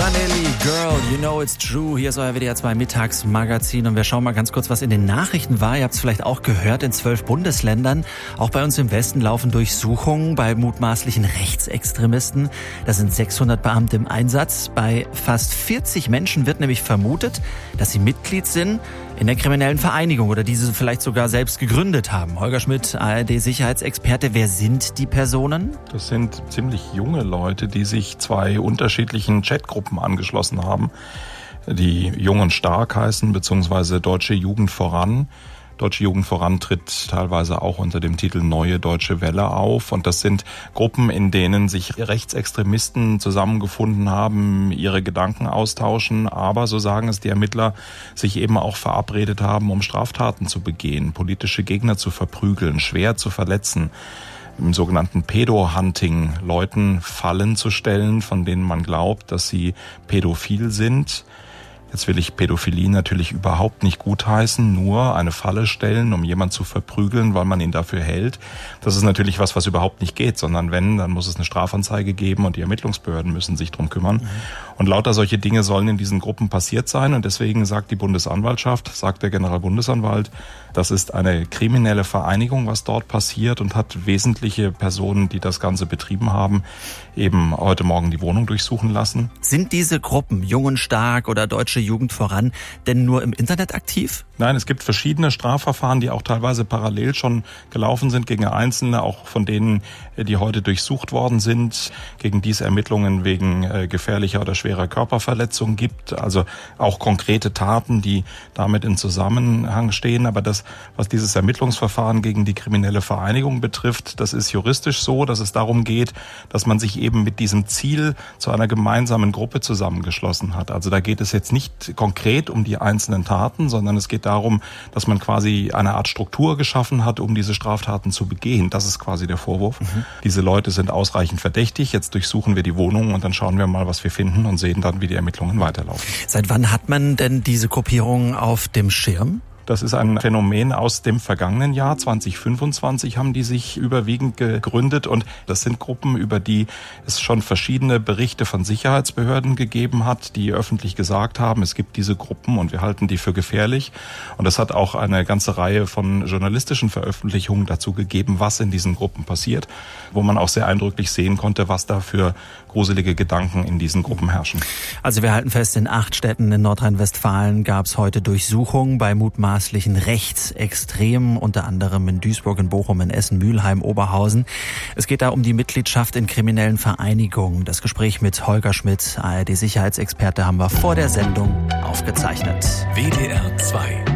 Vanilli, Girl, you know it's true. Hier ist euer WDR 2 Mittagsmagazin und wir schauen mal ganz kurz, was in den Nachrichten war. Ihr habt es vielleicht auch gehört, in 12 Bundesländern, auch bei uns im Westen, laufen Durchsuchungen bei mutmaßlichen Rechtsextremisten. Da sind 600 Beamte im Einsatz. Bei fast 40 Menschen wird nämlich vermutet, dass sie Mitglied sind in der kriminellen Vereinigung oder diese vielleicht sogar selbst gegründet haben. Holger Schmidt, ARD-Sicherheitsexperte, wer sind die Personen? Das sind ziemlich junge Leute, die sich 2 unterschiedlichen Chatgruppen angeschlossen haben, die Jung und Stark heißen, beziehungsweise Deutsche Jugend voran. Deutsche Jugend voran tritt teilweise auch unter dem Titel Neue Deutsche Welle auf. Und das sind Gruppen, in denen sich Rechtsextremisten zusammengefunden haben, ihre Gedanken austauschen, aber, so sagen es die Ermittler, sich eben auch verabredet haben, um Straftaten zu begehen, politische Gegner zu verprügeln, schwer zu verletzen, im sogenannten Pedo-Hunting Leuten Fallen zu stellen, von denen man glaubt, dass sie pädophil sind. Jetzt will ich Pädophilie natürlich überhaupt nicht gutheißen, nur eine Falle stellen, um jemanden zu verprügeln, weil man ihn dafür hält. Das ist natürlich was überhaupt nicht geht, sondern wenn, dann muss es eine Strafanzeige geben und die Ermittlungsbehörden müssen sich drum kümmern. Und lauter solche Dinge sollen in diesen Gruppen passiert sein und deswegen sagt die Bundesanwaltschaft, sagt der Generalbundesanwalt, das ist eine kriminelle Vereinigung, was dort passiert und hat wesentliche Personen, die das Ganze betrieben haben, eben heute Morgen die Wohnung durchsuchen lassen. Sind diese Gruppen, Jung und Stark oder Deutsche Jugend voran, denn nur im Internet aktiv? Nein, es gibt verschiedene Strafverfahren, die auch teilweise parallel schon gelaufen sind gegen Einzelne, auch von denen, die heute durchsucht worden sind, gegen die es Ermittlungen wegen gefährlicher oder schwerer Körperverletzung gibt. Also auch konkrete Taten, die damit in Zusammenhang stehen. Aber das, was dieses Ermittlungsverfahren gegen die kriminelle Vereinigung betrifft, das ist juristisch so, dass es darum geht, dass man sich eben mit diesem Ziel zu einer gemeinsamen Gruppe zusammengeschlossen hat. Also da geht es jetzt nicht konkret um die einzelnen Taten, sondern es geht darum, dass man quasi eine Art Struktur geschaffen hat, um diese Straftaten zu begehen. Das ist quasi der Vorwurf. Diese Leute sind ausreichend verdächtig. Jetzt durchsuchen wir die Wohnung und dann schauen wir mal, was wir finden und sehen dann, wie die Ermittlungen weiterlaufen. Seit wann hat man denn diese Gruppierung auf dem Schirm? Das ist ein Phänomen aus dem vergangenen Jahr. 2025 haben die sich überwiegend gegründet und das sind Gruppen, über die es schon verschiedene Berichte von Sicherheitsbehörden gegeben hat, die öffentlich gesagt haben, es gibt diese Gruppen und wir halten die für gefährlich. Und es hat auch eine ganze Reihe von journalistischen Veröffentlichungen dazu gegeben, was in diesen Gruppen passiert, wo man auch sehr eindrücklich sehen konnte, was da für gruselige Gedanken in diesen Gruppen herrschen. Also wir halten fest, in 8 Städten in Nordrhein-Westfalen gab es heute Durchsuchungen bei mutmaßlichen Rechtsextremen, unter anderem in Duisburg, in Bochum, in Essen, Mülheim, Oberhausen. Es geht da um die Mitgliedschaft in kriminellen Vereinigungen. Das Gespräch mit Holger Schmidt, ARD-Sicherheitsexperte, haben wir vor der Sendung aufgezeichnet. WDR 2